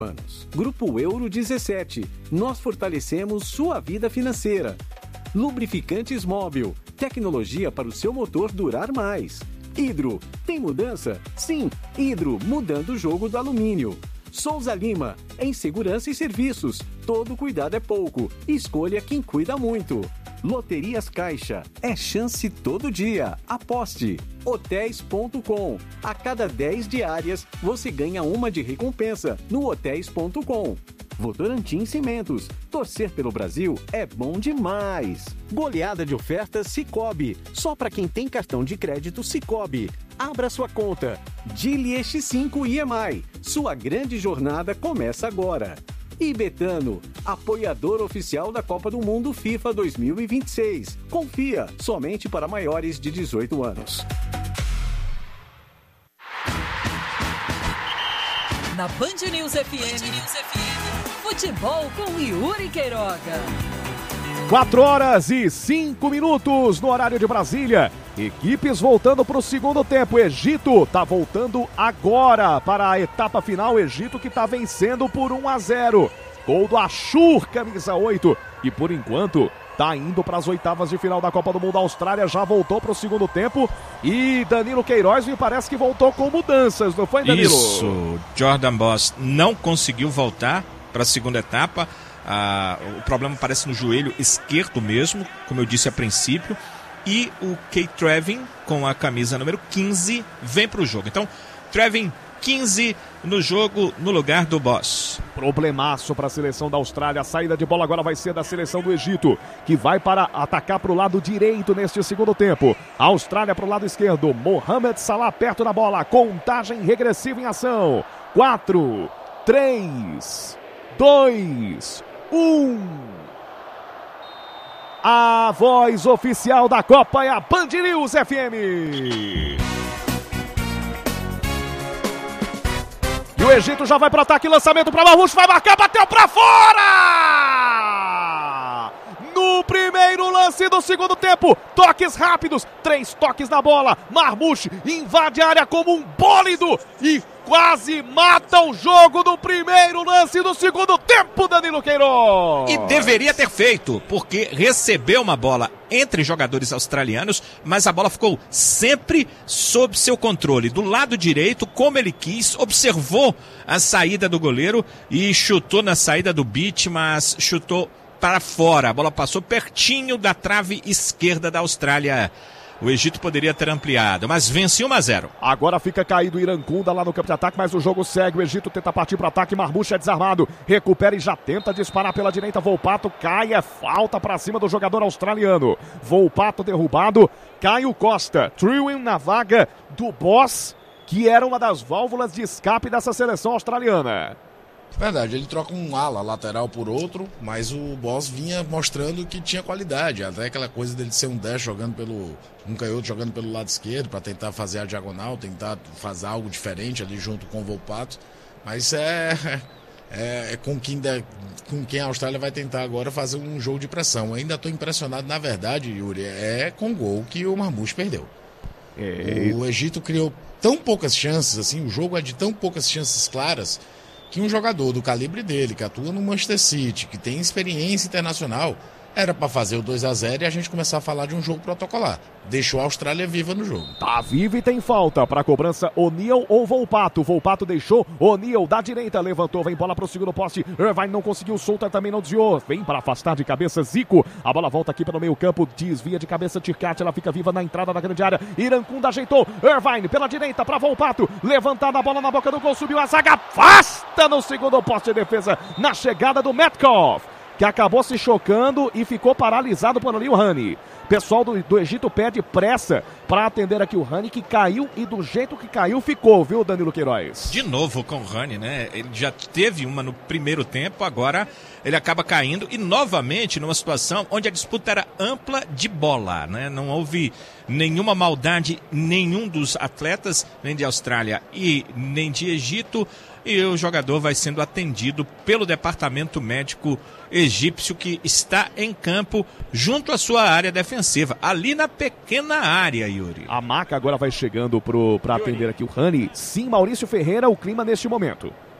anos. Grupo Euro 17. Nós fortalecemos sua vida financeira. Lubrificantes Móbil. Tecnologia para o seu motor durar mais. Hidro. Tem mudança? Sim. Hidro, mudando o jogo do alumínio. Souza Lima. Em segurança e serviços. Todo cuidado é pouco. Escolha quem cuida muito. Loterias Caixa. É chance todo dia. Aposte. Hotéis.com. A cada 10 diárias, você ganha uma de recompensa no Hotéis.com. Votorantim Cimentos. Torcer pelo Brasil é bom demais. Goleada de ofertas Sicoob. Só para quem tem cartão de crédito Sicoob. Abra sua conta. Dili X5 IMI. Sua grande jornada começa agora. E Betano, apoiador oficial da Copa do Mundo FIFA 2026. Confia, somente para maiores de 18 anos. Na Band News FM, futebol com Yuri Queiroga. 4h05 no horário de Brasília. Equipes voltando para o segundo tempo. Egito está voltando agora para a etapa final. Egito que está vencendo por 1-0. Gol do Ashur, camisa 8. E por enquanto está indo para as oitavas de final da Copa do Mundo. A Austrália já voltou para o segundo tempo. E Danilo Queiroz me parece que voltou com mudanças, não foi, Danilo? Isso, Jordan Boss não conseguiu voltar para a segunda etapa. O problema parece no joelho esquerdo mesmo, como eu disse a princípio. E o Kate Trevin, com a camisa número 15, vem para o jogo. Então, Trevin 15 no jogo, no lugar do Boss. Problemaço para a seleção da Austrália. A saída de bola agora vai ser da seleção do Egito, que vai para atacar para o lado direito neste segundo tempo. A Austrália para o lado esquerdo. Mohamed Salah perto da bola. Contagem regressiva em ação. 4, 3, 2, 1... A voz oficial da Copa é a Band News FM. E o Egito já vai para o ataque, lançamento para Marmouche, vai marcar, bateu para fora! No primeiro lance do segundo tempo, toques rápidos, 3 toques na bola, Marmouche invade a área como um bólido e quase mata o jogo do primeiro lance do segundo tempo, Danilo Queiroz. E deveria ter feito, porque recebeu uma bola entre jogadores australianos, mas a bola ficou sempre sob seu controle. Do lado direito, como ele quis, observou a saída do goleiro e chutou na saída do beat, mas chutou para fora. A bola passou pertinho da trave esquerda da Austrália. O Egito poderia ter ampliado, mas vence 1-0. Agora fica caído o Iracunda lá no campo de ataque, mas o jogo segue. O Egito tenta partir para o ataque, Marmouche é desarmado. Recupera e já tenta disparar pela direita. Volpato cai, é falta para cima do jogador australiano. Volpato derrubado, Caio Costa. Trewin na vaga do Boss, que era uma das válvulas de escape dessa seleção australiana. Verdade, ele troca um ala lateral por outro, mas o Boss vinha mostrando que tinha qualidade, até aquela coisa dele ser um 10 jogando um canhoto jogando pelo lado esquerdo para tentar fazer a diagonal, tentar fazer algo diferente ali junto com o Volpato, mas é com quem a Austrália vai tentar agora fazer um jogo de pressão. Eu ainda estou impressionado, na verdade, Yuri, com o gol que o Marmouche perdeu. O Egito criou tão poucas chances, assim, o jogo é de tão poucas chances claras, que um jogador do calibre dele, que atua no Manchester City, que tem experiência internacional, era para fazer o 2-0 e a gente começar a falar de um jogo protocolar. Deixou a Austrália viva no jogo. Tá viva e tem falta para a cobrança O'Neill ou Volpato. Volpato deixou, O'Neill da direita levantou, vem bola para o segundo poste. Irvine não conseguiu, Souter também não desviou. Vem para afastar de cabeça Zico. A bola volta aqui para o meio campo, desvia de cabeça Tircati, ela fica viva na entrada da grande área. Iracunda ajeitou, Irvine pela direita para Volpato. Levantada a bola na boca do gol, subiu a zaga, afasta no segundo poste de defesa na chegada do Metcalf, que acabou se chocando e ficou paralisado por ali o Rani. Pessoal do Egito pede pressa para atender aqui o Rani, que caiu e do jeito que caiu ficou, viu, Danilo Queiroz? De novo com o Rani, né? Ele já teve uma no primeiro tempo, agora ele acaba caindo e novamente numa situação onde a disputa era ampla de bola, né? Não houve nenhuma maldade, nenhum dos atletas, nem de Austrália e nem de Egito, e o jogador vai sendo atendido pelo departamento médico egípcio, que está em campo junto à sua área defensiva, ali na pequena área, Yuri. A maca agora vai chegando para atender aqui o Rani. Sim, Maurício Ferreira, o clima neste momento.